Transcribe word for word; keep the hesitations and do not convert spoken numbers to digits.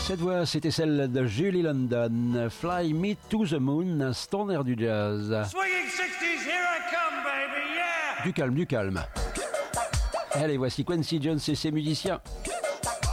Cette voix, c'était celle de Julie London. Fly Me to the Moon, un standard du jazz. Swinging sixties, here I come, baby, yeah! Du calme, du calme. Allez, voici Quincy Jones et ses musiciens.